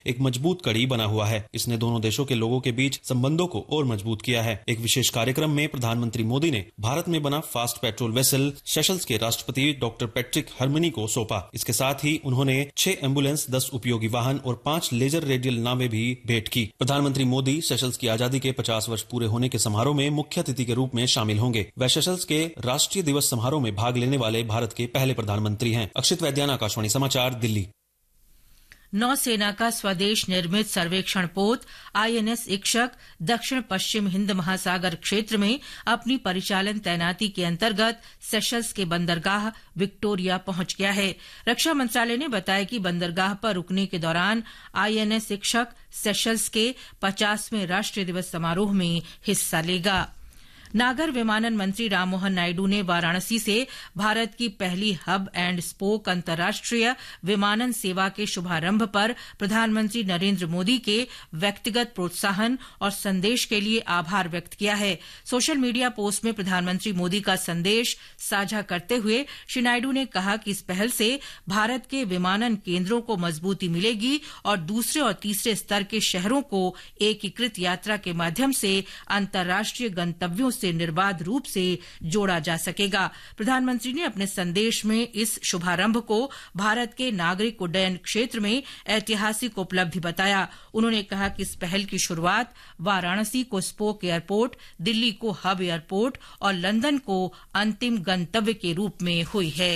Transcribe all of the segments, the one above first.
एक मजबूत कड़ी बना हुआ है। इसने दोनों देशों के लोगों के बीच संबंधों को और मजबूत किया है। एक विशेष कार्यक्रम में प्रधानमंत्री मोदी ने भारत में बना फास्ट पेट्रोल वेसल सेशल्स के राष्ट्रपति डॉक्टर पैट्रिक हरमनी को सौंपा। इसके साथ ही उन्होंने 6 एम्बुलेंस, 10 उपयोगी वाहन और 5 लेजर रेडियल नावें भी भेंट की। प्रधानमंत्री मोदी सेशल्स की आजादी के 50 वर्ष पूरे होने के समारोह में मुख्य अतिथि के रूप में शामिल होंगे। वे सेशल्स के राष्ट्रीय दिवस समारोह में भाग लेने वाले भारत के पहले प्रधानमंत्री हैं। अक्षित वैद्यान, आकाशवाणी समाचार, दिल्ली। नौसेना का स्वदेश निर्मित सर्वेक्षण पोत INS इक्षक दक्षिण पश्चिम हिंद महासागर क्षेत्र में अपनी परिचालन तैनाती के अंतर्गत सेशल्स के बंदरगाह विक्टोरिया पहुंच गया है। रक्षा मंत्रालय ने बताया कि बंदरगाह पर रुकने के दौरान INS इक्षक सेशल्स के 50वें राष्ट्रीय दिवस समारोह में हिस्सा लेगा। नागर विमानन मंत्री राममोहन नायडू ने वाराणसी से भारत की पहली हब एंड स्पोक अंतर्राष्ट्रीय विमानन सेवा के शुभारंभ पर प्रधानमंत्री नरेंद्र मोदी के व्यक्तिगत प्रोत्साहन और संदेश के लिए आभार व्यक्त किया है। सोशल मीडिया पोस्ट में प्रधानमंत्री मोदी का संदेश साझा करते हुए श्री नायडू ने कहा कि इस पहल से भारत के विमानन केंद्रों को मजबूती मिलेगी और दूसरे और तीसरे स्तर के शहरों को एकीकृत यात्रा के माध्यम से अंतर्राष्ट्रीय गंतव्यों से निर्बाध रूप से जोड़ा जा सकेगा। प्रधानमंत्री ने अपने संदेश में इस शुभारंभ को भारत के नागरिक उड्डयन क्षेत्र में ऐतिहासिक उपलब्धि बताया। उन्होंने कहा कि इस पहल की शुरुआत वाराणसी को स्पोक एयरपोर्ट, दिल्ली को हब एयरपोर्ट और लंदन को अंतिम गंतव्य के रूप में हुई है।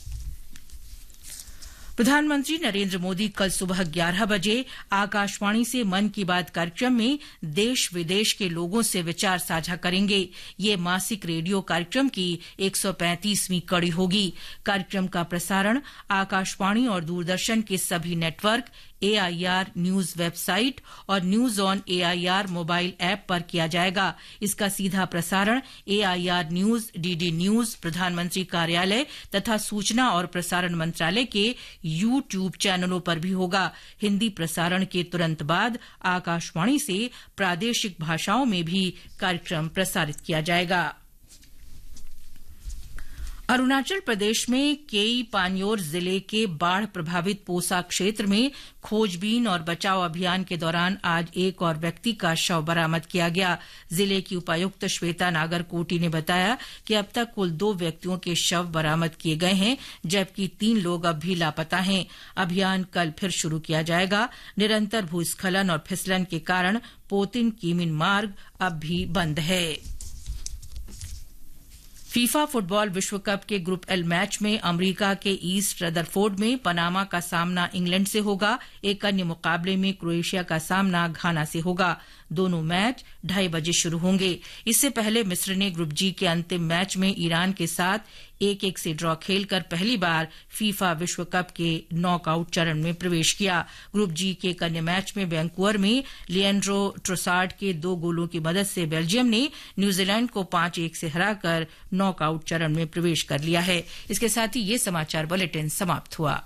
प्रधानमंत्री नरेंद्र मोदी कल सुबह 11 बजे आकाशवाणी से मन की बात कार्यक्रम में देश विदेश के लोगों से विचार साझा करेंगे। ये मासिक रेडियो कार्यक्रम की 135वीं कड़ी होगी। कार्यक्रम का प्रसारण आकाशवाणी और दूरदर्शन के सभी नेटवर्क, AIR न्यूज वेबसाइट और news on AIR mobile app पर किया जाएगा। इसका सीधा प्रसारण AIR न्यूज, DD न्यूज, प्रधानमंत्री कार्यालय तथा सूचना और प्रसारण मंत्रालय के YouTube चैनलों पर भी होगा। हिंदी प्रसारण के तुरंत बाद आकाशवाणी से प्रादेशिक भाषाओं में भी कार्यक्रम प्रसारित किया जाएगा। अरुणाचल प्रदेश में केई पान्योर जिले के बाढ़ प्रभावित पोसा क्षेत्र में खोजबीन और बचाव अभियान के दौरान आज एक और व्यक्ति का शव बरामद किया गया। जिले की उपायुक्त श्वेता नागरकोटी ने बताया कि अब तक कुल 2 व्यक्तियों के शव बरामद किए गए हैं, जबकि 3 लोग अब भी लापता हैं। अभियान कल फिर शुरू किया जाएगा। निरंतर भूस्खलन और फिसलन के कारण पोतिन कीमिन मार्ग अब भी बंद है। फीफा फुटबॉल विश्व कप के ग्रुप L मैच में अमेरिका के ईस्ट रदरफोर्ड में पनामा का सामना इंग्लैंड से होगा। एक अन्य मुकाबले में क्रोएशिया का सामना घाना से होगा। दोनों मैच 2:30 बजे शुरू होंगे। इससे पहले मिस्र ने ग्रुप G के अंतिम मैच में ईरान के साथ 1-1 से ड्रॉ खेलकर पहली बार फीफा विश्व कप के नॉकआउट चरण में प्रवेश किया। ग्रुप G के एक अन्य मैच में वैंकूवर में लिएंड्रो ट्रोसार्ड के 2 गोलों की मदद से बेल्जियम ने न्यूजीलैंड को 5-1 से हराकर नॉकआउट चरण में प्रवेश कर लिया है। इसके साथ ही ये समाचार बुलेटिन समाप्त हुआ।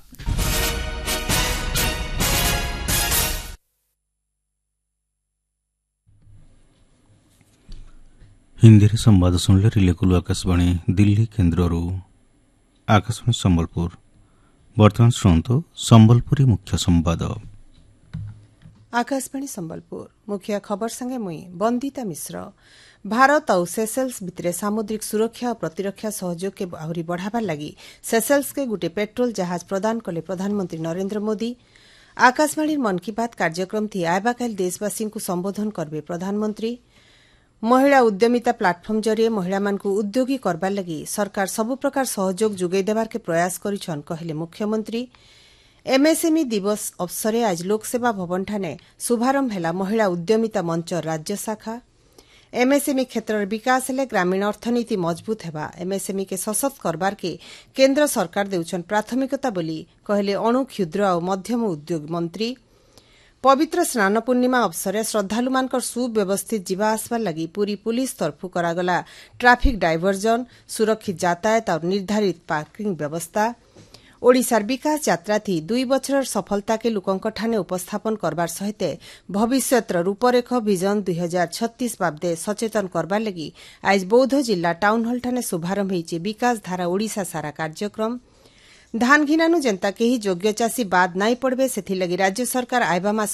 हिंदी संवाद शुणिले रिलेकुलु आकाशवाणी दिल्ली केन्द्ररू। आकाशवाणी संबलपुर बर्तमान शुणु संबलपुरी मुख्य संवाद। आकाशवाणी संबलपुर मुख्य खबर संगे मुई बंदिता मिश्र। भारत और सेशल्स भितर सामुद्रिक सुरक्षा और प्रतिरक्षा सहयोग के आहरी बढ़ावा लगी सेशल्स के गुटे पेट्रोल जहाज प्रदान कले प्रधानमंत्री नरेंद्र मोदी। आकाशवाणी मन की बात कार्यक्रम थी आयबा काल देशवासी को संबोधन करबे प्रधानमंत्री। महिला उद्यमिता प्लाटफर्म जरिए महिला मानकु उद्योगी करबार लगी सरकार सबु प्रकार सहयोग जोगाई देबार के प्रयास करिछन कहले मुख्यमंत्री। एमएसएमई दिवस अवसरे आज लोकसेवा भवन ठाने शुभारंभ हैला महिला उद्यमिता मंच राज्य शाखा। एमएसएमई क्षेत्र विकास हेले ग्रामीण अर्थनीति मजबूत हेबा एमएसएमई के सशक्त करबार के केन्द्र सरकार देउछन प्राथमिकता बोली कहले अणु क्षुद्र और मध्यम उद्योग मंत्री। पवित्र स्नान पूर्णिमा अवसर श्रद्धालुमानकर सुव्यवस्थित जीवा आसबार लगी पूरी पुलिस तरफु करागला ट्राफिक डायभर्जन, सुरक्षित यातायात और निर्धारित पार्किंग व्यवस्था। ओडिशार विकास यात्रा थी 2 बछर सफलता के लोकंक ठाने उपस्थापन करबार सहित भविष्यतर रूपरेख विजन 2036 बाबदे सचेतन करबार लगी आज बौद्ध जिला टाउन हॉल ठाने शुभारंभ होइछि विकास धारा ओडिशा सारा कार्यक्रम। धान घिनानु जनता केही योग्य चाषी बाद नाई पड़बे सेथिलगी राज्य सरकार आइबा मास